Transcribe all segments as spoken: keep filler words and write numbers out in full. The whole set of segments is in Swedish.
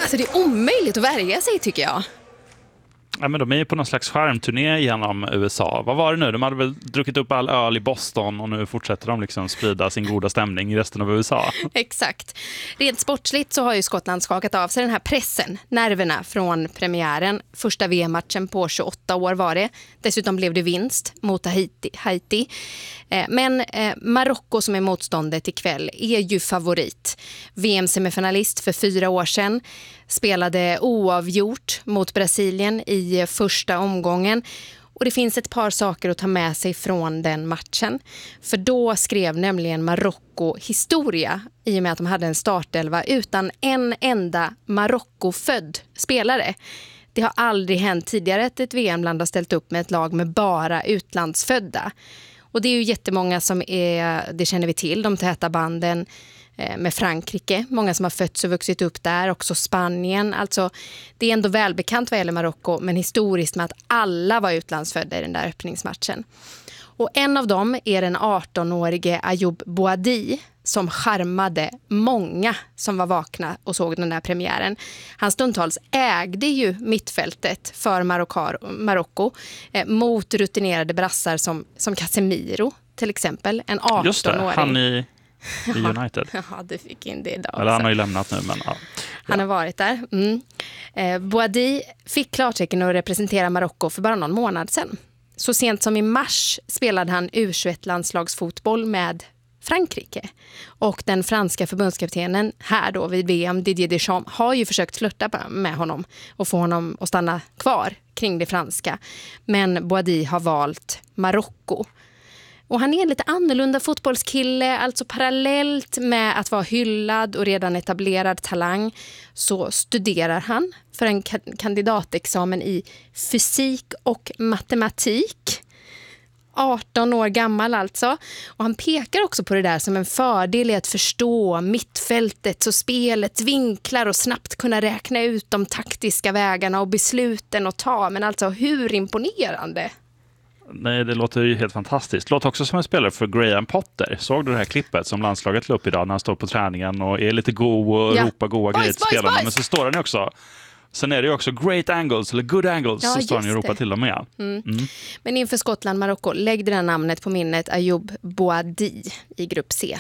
Alltså det är omöjligt att värja sig, tycker jag. Ja, men de är ju på någon slags skärmturné genom U S A. Vad var det nu? De hade väl druckit upp all öl i Boston och nu fortsätter de liksom sprida sin goda stämning i resten av U S A. Exakt. Rent sportsligt så har ju Skottland skakat av sig den här pressen, nerverna från premiären. Första V M-matchen på tjugoåtta år var det. Dessutom blev det vinst mot Haiti. Haiti. Men Marocko som är motståndet ikväll är ju favorit. V M-semifinalist för fyra år sedan. Spelade oavgjort mot Brasilien i första omgången. Och det finns ett par saker att ta med sig från den matchen. För då skrev nämligen Marocko historia i och med att de hade en startelva utan en enda Marocko-född spelare. Det har aldrig hänt tidigare att ett V M-land har ställt upp med ett lag med bara utlandsfödda. Och det är ju jättemånga som är, det känner vi till, de täta banden med Frankrike. Många som har fötts och vuxit upp där, också Spanien. Alltså, det är ändå välbekant vad gäller Marocko, men historiskt med att alla var utlandsfödda i den där öppningsmatchen. Och en av dem är den arton-årige Ayoub Boadi som charmade många som var vakna och såg den där premiären. Han stundtals ägde ju mittfältet för Marocko eh, mot rutinerade brassar som, som Casemiro till exempel. En arton-åring. Just det, han i... i United. Ja, du fick in det idag. Eller han har ju lämnat nu, men ja. Han har varit där. Mm. Eh, Boadi fick klartecken att representera Marocko för bara någon månad sedan. Så sent som i mars spelade han U tjugoett-landslagsfotboll med Frankrike. Och den franska förbundskaptenen här då vid V M, Didier Deschamps, har ju försökt flirta med honom och få honom att stanna kvar kring det franska. Men Boadi har valt Marocko. Och han är en lite annorlunda fotbollskille, alltså parallellt med att vara hyllad och redan etablerad talang så studerar han för en kandidatexamen i fysik och matematik. arton år gammal alltså. Och han pekar också på det där som en fördel i att förstå mittfältet och spelets vinklar och snabbt kunna räkna ut de taktiska vägarna och besluten att ta. Men alltså hur imponerande? Nej, det låter ju helt fantastiskt. Det låter också som en spelare för Graham Potter. Såg du det här klippet som landslaget la upp idag när han står på träningen och är lite god och ja. ropar goa grejer till spelarna. Boys. Men så står han ju också. Sen är det ju också great angles eller good angles, ja, så står han ju och ropar till dem med. Mm. Mm. Men inför Skottland-Marocko, lägg det där namnet på minnet, Ayoub Boadi i grupp C.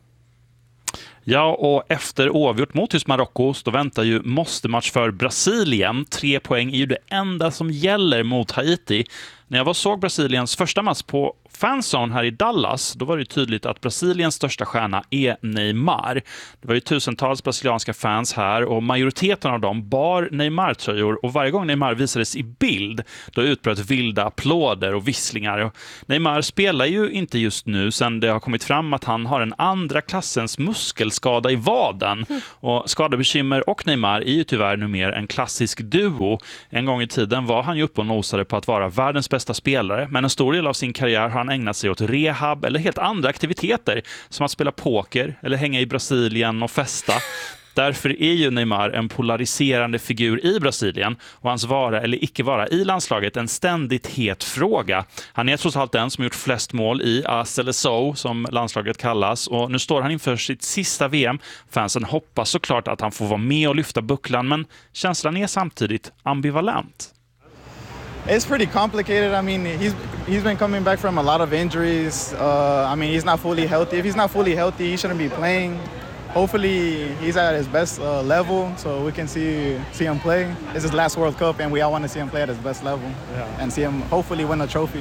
Ja, och efter oavgjort mot just Marocko så väntar ju måste-match för Brasilien. Tre poäng är ju det enda som gäller mot Haiti. När jag var såg Brasiliens första match på fanzone här i Dallas, då var det tydligt att Brasiliens största stjärna är Neymar. Det var ju tusentals brasilianska fans här och majoriteten av dem bar Neymar-tröjor och varje gång Neymar visades i bild, då utbröt vilda applåder och visslingar. Och Neymar spelar ju inte just nu sen det har kommit fram att han har en andra klassens muskelskada i vaden. Och skadebekymmer och Neymar är ju tyvärr nu mer en klassisk duo. En gång i tiden var han ju uppe och nosade på att vara världens bästa spelare, men en stor del av sin karriär har han ägnat sig åt rehab eller helt andra aktiviteter som att spela poker eller hänga i Brasilien och festa. Därför är ju Neymar en polariserande figur i Brasilien och hans vara eller icke vara i landslaget en ständigt het fråga. Han är trots allt den som gjort flest mål i A Seleção som landslaget kallas och nu står han inför sitt sista V M. Fansen hoppas såklart att han får vara med och lyfta bucklan, men känslan är samtidigt ambivalent. It's pretty complicated. I mean, he's he's been coming back from a lot of injuries. Uh, I mean, he's not fully healthy. If he's not fully healthy, he shouldn't be playing. Hopefully, he's at his best uh, level, so we can see see him play. It's his last World Cup, and we all want to see him play at his best level yeah. and see him hopefully win a trophy.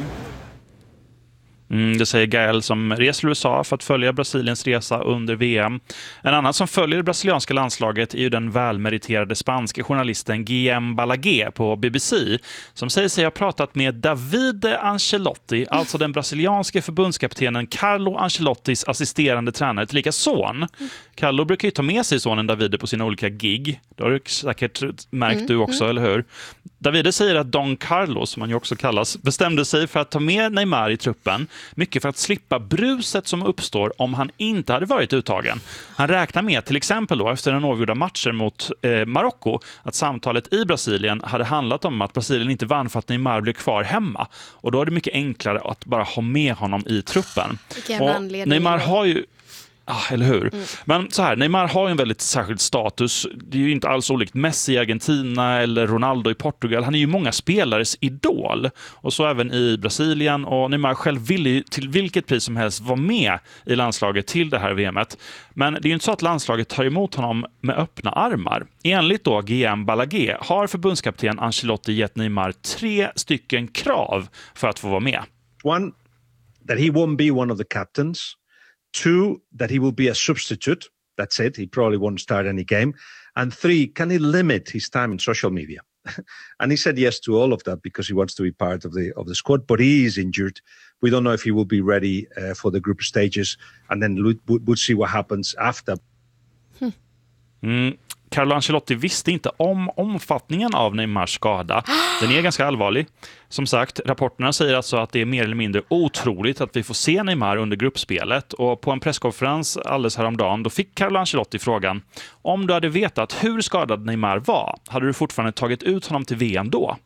Mm, det säger Gael som reser till U S A för att följa Brasiliens resa under V M. En annan som följer det brasilianska landslaget är ju den välmeriterade spanska journalisten Guillem Balaguer på B B C som säger sig ha pratat med Davide Ancelotti, alltså den brasilianske förbundskaptenen Carlo Ancelottis assisterande tränare till lika son. Carlo brukar ju ta med sig sonen Davide på sina olika gig. Det har du säkert märkt mm, du också, mm. eller hur? Davide säger att Don Carlos, som han ju också kallas, bestämde sig för att ta med Neymar i truppen, mycket för att slippa bruset som uppstår om han inte hade varit uttagen. Han räknar med till exempel då efter den avgjorda matchen mot eh, Marocko att samtalet i Brasilien hade handlat om att Brasilien inte vann för att Neymar blev kvar hemma. Och då är det mycket enklare att bara ha med honom i truppen. Och Neymar har ju Ah, eller hur? Mm. Men så här, Neymar har ju en väldigt särskild status. Det är ju inte alls olikt Messi i Argentina eller Ronaldo i Portugal. Han är ju många spelares idol. Och så även i Brasilien. Och Neymar själv vill ju till vilket pris som helst vara med i landslaget till det här V M:et. Men det är ju inte så att landslaget tar emot honom med öppna armar. Enligt då G M Balaguer har förbundskapten Ancelotti gett Neymar tre stycken krav för att få vara med. One, that he won't be one of the captains. Two, that he will be a substitute. That's it. He probably won't start any game. And three, can he limit his time in social media? And he said yes to all of that because he wants to be part of the of the squad. But he is injured. We don't know if he will be ready uh, for the group stages. And then we'll, we'll see what happens after. Mm. Carlo Ancelotti visste inte om omfattningen av Neymars skada. Den är ganska allvarlig. Som sagt, rapporterna säger alltså att det är mer eller mindre otroligt att vi får se Neymar under gruppspelet. Och på en presskonferens alldeles häromdagen då fick Carlo Ancelotti frågan: om du hade vetat hur skadad Neymar var, hade du fortfarande tagit ut honom till V M då?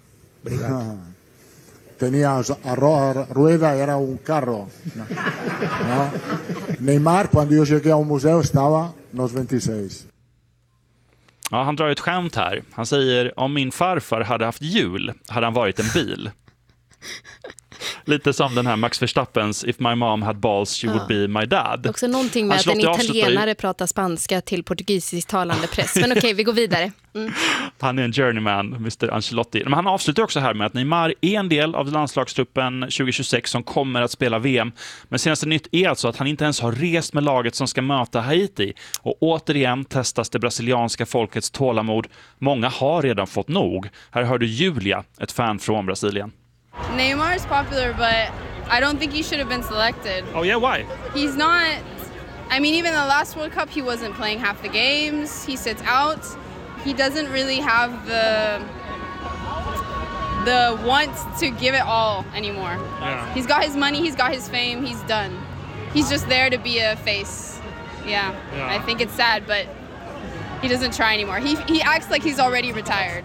Tenía a rueda, era un carro. No. No. Neymar, cuando yo llegué a un museo, estaba nos veintiséis. Ja, han drar ett skämt här. Han säger, om min farfar hade haft hjul hade han varit en bil. Lite som den här Max Verstappens If my mom had balls, she ja. would be my dad. Också någonting med att en italienare pratar spanska till portugisiskt talande press. Men okej, okay, vi går vidare. Mm. Han är en journeyman, mister Ancelotti. Men han avslutar också här med att Neymar är en del av landslagstruppen tjugo tjugosex som kommer att spela V M. Men senaste nytt är alltså att han inte ens har rest med laget som ska möta Haiti. Och återigen testas det brasilianska folkets tålamod. Många har redan fått nog. Här hör du Julia, ett fan från Brasilien. Neymar is popular, but I don't think he should have been selected. Oh yeah, why? He's not. I mean, even the last World Cup, he wasn't playing half the games. He sits out. He doesn't really have the the want to give it all anymore. Yeah. He's got his money, he's got his fame, he's done. He's just there to be a face. Yeah, yeah. I think it's sad, but he doesn't try anymore. He he acts like he's already retired.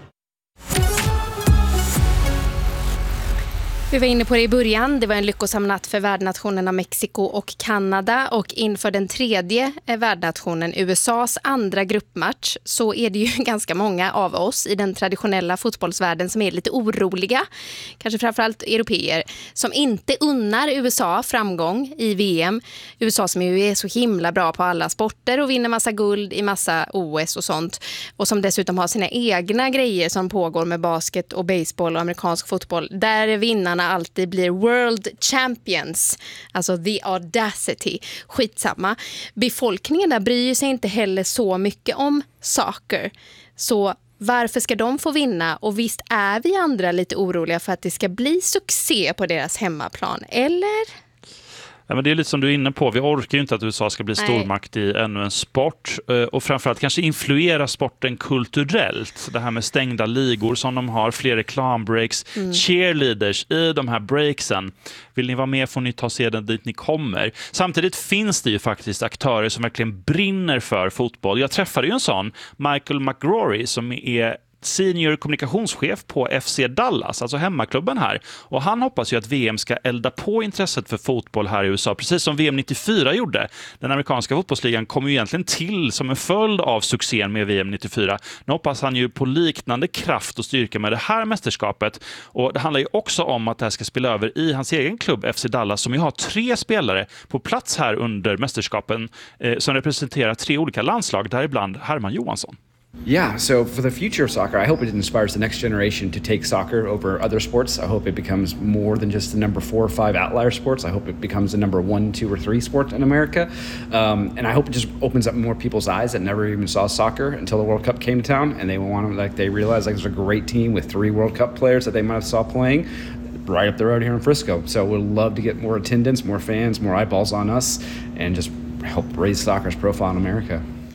Vi var inne på det i början. Det var en lyckosam natt för värdnationerna Mexiko och Kanada. Och inför den tredje värdnationen, U S A:s andra gruppmatch, så är det ju ganska många av oss i den traditionella fotbollsvärlden som är lite oroliga. Kanske framförallt europeer som inte unnar U S A framgång i V M. U S A som ju är så himla bra på alla sporter och vinner massa guld i massa O S och sånt. Och som dessutom har sina egna grejer som pågår med basket och baseball och amerikansk fotboll. Där vinnarna alltid blir world champions. Alltså the audacity. Skitsamma. Befolkningen där bryr sig inte heller så mycket om soccer. Så varför ska de få vinna? Och visst är vi andra lite oroliga för att det ska bli succé på deras hemmaplan. Eller? Ja, men det är lite som du är inne på. Vi orkar ju inte att U S A ska bli stormakt i ännu en sport. Och framförallt kanske influera sporten kulturellt. Det här med stängda ligor som de har, fler reklambreaks, mm. cheerleaders i de här breaksen. Vill ni vara med får ni ta sedan dit ni kommer. Samtidigt finns det ju faktiskt aktörer som verkligen brinner för fotboll. Jag träffade ju en sån, Michael McGrory, som är senior kommunikationschef på F C Dallas, alltså hemmaklubben här. Och han hoppas ju att V M ska elda på intresset för fotboll här i U S A, precis som V M nittiofyra gjorde. Den amerikanska fotbollsligan kom ju egentligen till som en följd av succén med V M nittiofyra. Nu hoppas han ju på liknande kraft och styrka med det här mästerskapet. Och det handlar ju också om att det här ska spela över i hans egen klubb F C Dallas, som ju har tre spelare på plats här under mästerskapen eh, som representerar tre olika landslag, däribland Herman Johansson. Yeah, so for the future of soccer, I hope it inspires the next generation to take soccer over other sports. I hope it becomes more than just the number four or five outlier sports. I hope it becomes the number one, two, or three sport in America. Um, and I hope it just opens up more people's eyes that never even saw soccer until the World Cup came to town, and they want to, like, they realize like there's a great team with three World Cup players that they might have saw playing right up the road here in Frisco. So we'd love to get more attendance, more fans, more eyeballs on us, and just help raise soccer's profile in America.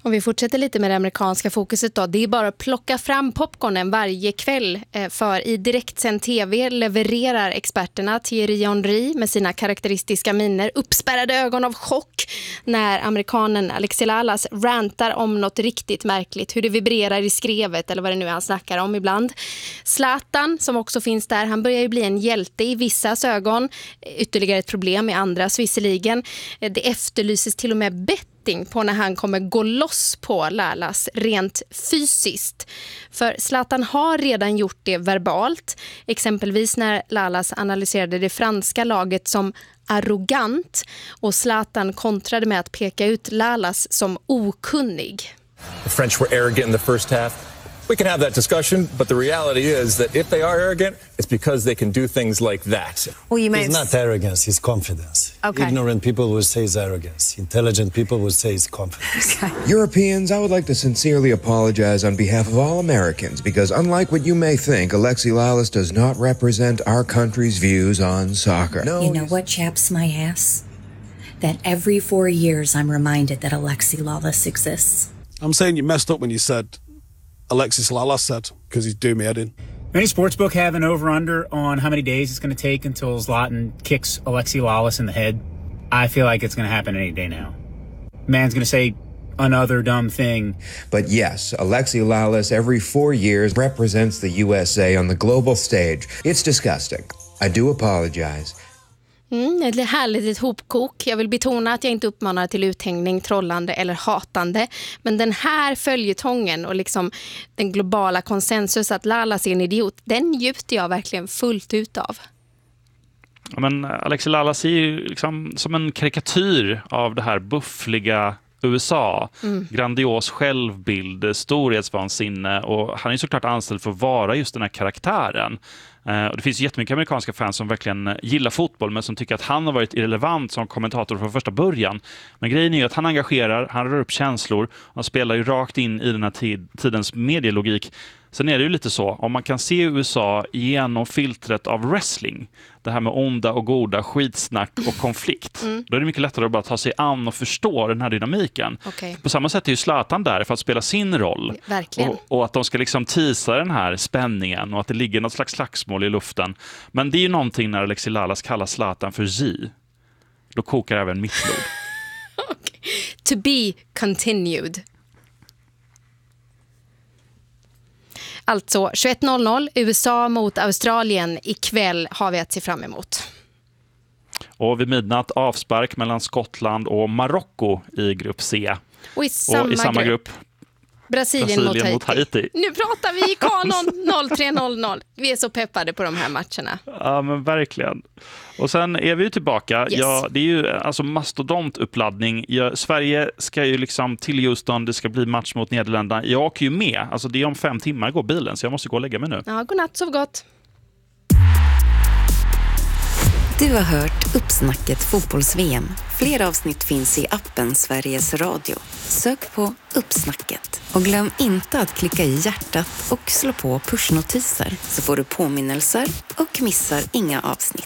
Och vi fortsätter lite med det amerikanska fokuset då. Det är bara att plocka fram popcornen varje kväll, för i direktsänd tv levererar experterna Thierry Henry med sina karaktäristiska miner, uppspärrade ögon av chock när amerikanen Alexi Lalas rantar om något riktigt märkligt, hur det vibrerar i skrevet eller vad det nu är han snackar om ibland. Zlatan, som också finns där, han börjar ju bli en hjälte i vissas ögon, ytterligare ett problem i andras visserligen. Det efterlyses till och med betting på när han kommer gå loss på Lalas rent fysiskt. För Zlatan har redan gjort det verbalt, exempelvis när Lalas analyserade det franska laget som arrogant och Zlatan kontrade med att peka ut Lalas som okunnig. The French were arrogant in the first half. We can have that discussion, but the reality is that if they are arrogant, it's because they can do things like that. Well, you may it's not arrogance, it's confidence. Okay. Ignorant people will say it's arrogance. Intelligent people will say it's confidence. Okay. Europeans, I would like to sincerely apologize on behalf of all Americans, because unlike what you may think, Alexi Lalas does not represent our country's views on soccer. No, you know what chaps my ass? That every four years I'm reminded that Alexi Lalas exists. I'm saying you messed up when you said Alexis Lalas said, because he's doing me head in. Many sportsbook have an over-under on how many days it's going to take until Zlatan kicks Alexi Lalas in the head. I feel like it's going to happen any day now. Man's going to say another dumb thing. But yes, Alexi Lalas every four years represents the U S A on the global stage. It's disgusting. I do apologize. Mm, ett härligt ett hopkok. Jag vill betona att jag inte uppmanar till uthängning, trollande eller hatande. Men den här följetongen och liksom den globala konsensus att Lalas är en idiot, den njuter jag verkligen fullt ut av. Ja, men Alexi Lalas är ju liksom som en karikatyr av det här buffliga U S A. Mm. Grandios självbild, storhetsvansinne, och han är såklart anställd för att vara just den här karaktären. Uh, och det finns jättemycket amerikanska fans som verkligen gillar fotboll men som tycker att han har varit irrelevant som kommentator från första början. Men grejen är ju att han engagerar, han rör upp känslor, han spelar ju rakt in i den här tid, tidens medielogik. Sen är det ju lite så, om man kan se U S A genom filtret av wrestling, det här med onda och goda, skitsnack och konflikt, mm. då är det mycket lättare att bara ta sig an och förstå den här dynamiken. Okay. På samma sätt är ju Zlatan där för att spela sin roll. Verkligen. Och, och att de ska liksom teasa den här spänningen och att det ligger något slags slagsmål i luften. Men det är ju någonting när Alexi Lalas kallar Zlatan för G. Då kokar även mitt blod. Okay. To be continued. Alltså tjugoett noll noll, U S A mot Australien ikväll har vi att se fram emot. Och vid midnatt avspark mellan Skottland och Marocko i grupp C. Och i samma, och i samma grupp, grupp Brasilien, Brasilien mot, Haiti. mot Haiti. Nu pratar vi i kanon noll tre noll noll. Vi är så peppade på de här matcherna. Ja, men verkligen. Och sen är vi ju tillbaka. Yes. Ja, det är ju alltså mastodontuppladdning. Ja, Sverige ska ju liksom till Houston, det ska bli match mot Nederländerna. Jag åker ju med. Alltså det är om fem timmar går bilen, så jag måste gå och lägga mig nu. Ja, god natt, sov gott. Du har hört Uppsnacket fotbolls-V M. Fler avsnitt finns i appen Sveriges Radio. Sök på Uppsnacket. Och glöm inte att klicka i hjärtat och slå på pushnotiser så får du påminnelser och missar inga avsnitt.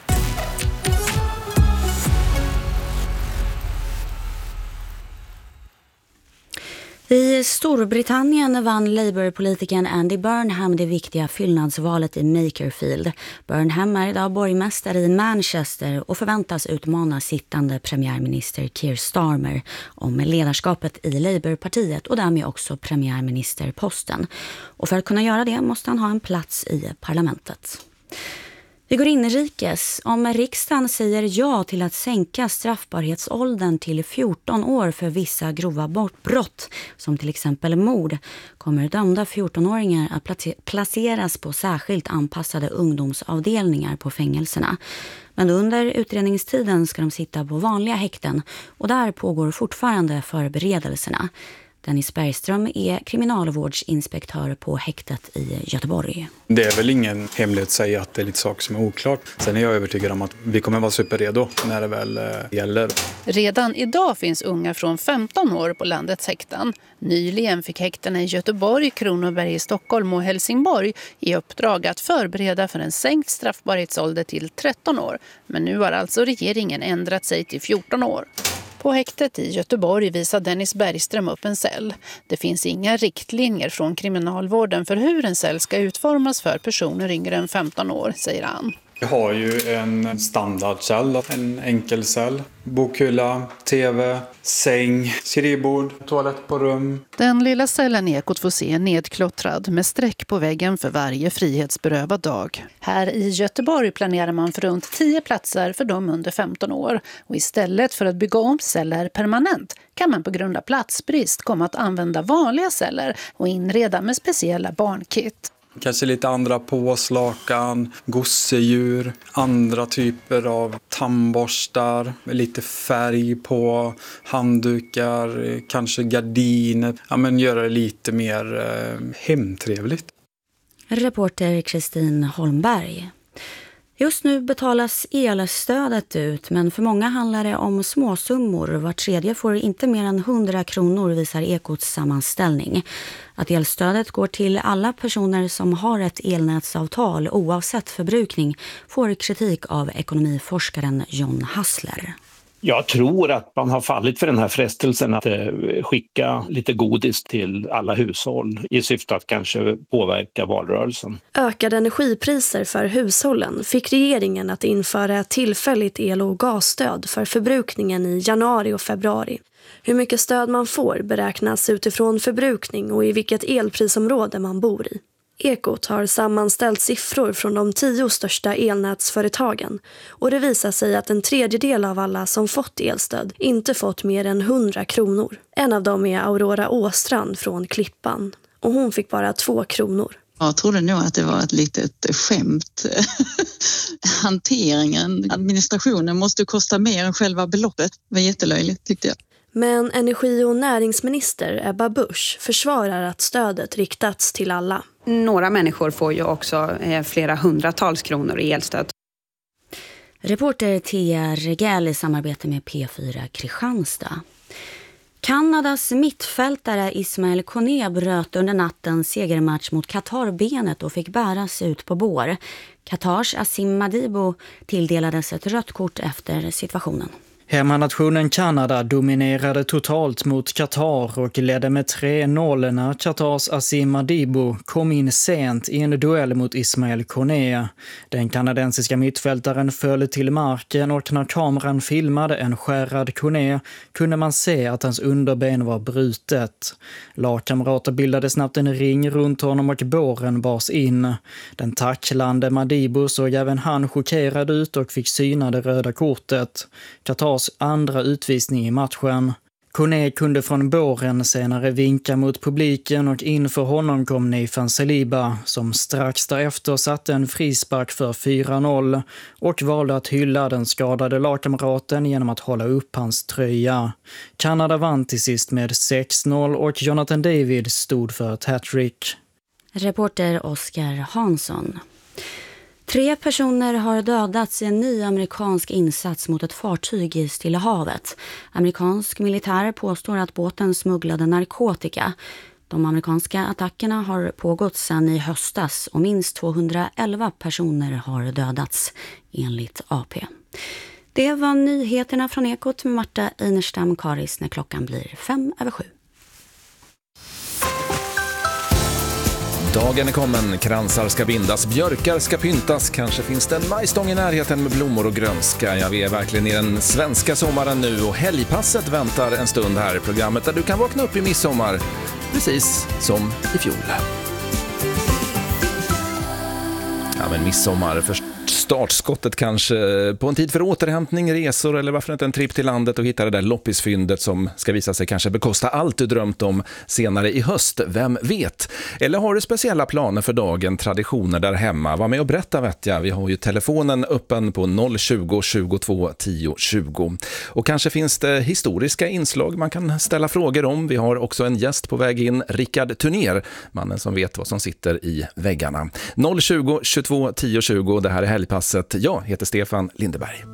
I Storbritannien vann Labour-politikern Andy Burnham det viktiga fyllnadsvalet i Makerfield. Burnham är idag borgmästare i Manchester och förväntas utmana sittande premiärminister Keir Starmer om ledarskapet i Labour-partiet och därmed också premiärministerposten. Och för att kunna göra det måste han ha en plats i parlamentet. Vi går inrikes. Om riksdagen säger ja till att sänka straffbarhetsåldern till fjorton år för vissa grova brott, som till exempel mord, kommer dömda fjortonåringar att placeras på särskilt anpassade ungdomsavdelningar på fängelserna. Men under utredningstiden ska de sitta på vanliga häkten och där pågår fortfarande förberedelserna. Dennis Bergström är kriminalvårdsinspektör på häktet i Göteborg. Det är väl ingen hemlighet att säga att det är lite saker som är oklart. Sen är jag övertygad om att vi kommer vara superredo när det väl gäller. Redan idag finns unga från femton år på landets häkten. Nyligen fick häkterna i Göteborg, Kronoberg i Stockholm och Helsingborg i uppdrag att förbereda för en sänkt straffbarhetsålder till tretton år. Men nu har alltså regeringen ändrat sig till fjorton år. På häktet i Göteborg visar Dennis Bergström upp en cell. Det finns inga riktlinjer från kriminalvården för hur en cell ska utformas för personer yngre än femton år, säger han. Vi har ju en standardcell, en enkelcell, bokhylla, tv, säng, skrivbord, toalett på rum. Den lilla cellen Ekot får se är nedklottrad med streck på väggen för varje frihetsberövad dag. Här i Göteborg planerar man för runt tio platser för de under femton år. Och istället för att bygga om celler permanent kan man på grund av platsbrist komma att använda vanliga celler och inreda med speciella barnkit. Kanske lite andra påslakan, gosedjur, andra typer av tandborstar, lite färg på handdukar, kanske gardiner. Ja, men göra det lite mer eh, hemtrevligt. Reporter Kristin Holmberg. Just nu betalas elstödet ut, men för många handlar det om småsummor. Var tredje får inte mer än hundra kronor, visar Ekots sammanställning. Att elstödet går till alla personer som har ett elnätsavtal oavsett förbrukning får kritik av ekonomiforskaren John Hassler. Jag tror att man har fallit för den här frestelsen att skicka lite godis till alla hushåll i syfte att kanske påverka valrörelsen. Ökade energipriser för hushållen fick regeringen att införa tillfälligt el- och gasstöd för förbrukningen i januari och februari. Hur mycket stöd man får beräknas utifrån förbrukning och i vilket elprisområde man bor i. Ekot har sammanställt siffror från de tio största elnätsföretagen och det visar sig att en tredjedel av alla som fått elstöd inte fått mer än hundra kronor. En av dem är Aurora Åstrand från Klippan och hon fick bara två kronor. Jag trodde nog att det var ett litet skämt. Hanteringen, administrationen måste kosta mer än själva beloppet. Det var jättelöjligt tyckte jag. Men energi- och näringsminister Ebba Busch försvarar att stödet riktats till alla. Några människor får ju också flera hundratals kronor i elstöd. Reporter Thea Regell i samarbete med P fyra Kristianstad. Kanadas mittfältare Ismael Koné bröt under natten segermatch mot Qatar benet och fick bäras ut på bår. Qatars Asim Madibo tilldelades ett rött kort efter situationen. Hemmanationen Kanada dominerade totalt mot Qatar och ledde med tre noll när Qatars Asim Madibo kom in sent i en duell mot Ismael Koné. Den kanadensiska mittfältaren föll till marken och när kameran filmade en skärrad Koné kunde man se att hans underben var brutet. Lagkamrater bildade snabbt en ring runt honom och båren bars in. Den tacklande Madibo såg även han chockerad ut och fick syna det röda kortet. Qatars andra utvisning i matchen. Koné kunde från båren senare vinka mot publiken och inför honom kom Nathan Saliba som strax därefter satte en frispark för fyra noll och valde att hylla den skadade lagkamraten genom att hålla upp hans tröja. Kanada vann till sist med sex noll och Jonathan David stod för ett hattrick. Reporter Oskar Hansson. Tre personer har dödats i en ny amerikansk insats mot ett fartyg i Stilla havet. Amerikansk militär påstår att båten smugglade narkotika. De amerikanska attackerna har pågått sedan i höstas och minst tvåhundraelva personer har dödats enligt A P. Det var nyheterna från Ekot med Marta Einerstam Karis när klockan blir fem över sju. Dagen är kommen, kransar ska bindas, björkar ska pyntas, kanske finns det en majstång i närheten med blommor och grönska. Ja, vi är verkligen i den svenska sommaren nu och helgpasset väntar en stund här. Programmet där du kan vakna upp i midsommar, precis som i fjol. Ja, men midsommar för startskottet kanske på en tid för återhämtning, resor eller varför inte en tripp till landet och hitta det där loppisfyndet som ska visa sig kanske bekosta allt du drömt om senare i höst, vem vet? Eller har du speciella planer för dagen, traditioner där hemma? Var med och berätta vet jag, vi har ju telefonen öppen på noll tjugo, tjugotvå, tio, tjugo. Och kanske finns det historiska inslag man kan ställa frågor om. Vi har också en gäst på väg in, Rickard Turner, mannen som vet vad som sitter i väggarna. noll tjugo, tjugotvå, tio, tjugo, det här är helgpasset. Jag heter Stefan Lindeberg.